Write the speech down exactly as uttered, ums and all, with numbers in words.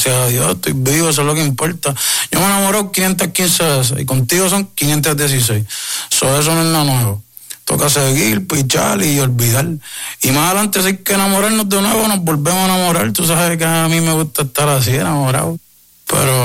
gracias a Dios, estoy vivo, eso es lo que importa. Yo me enamoré quinientas quince veces y contigo son quinientas dieciséis. So, eso no es nada nuevo. Toca seguir, pichar y olvidar. Y más adelante, si hay que enamorarnos de nuevo, nos volvemos a enamorar. Tú sabes que a mí me gusta estar así, enamorado. Pero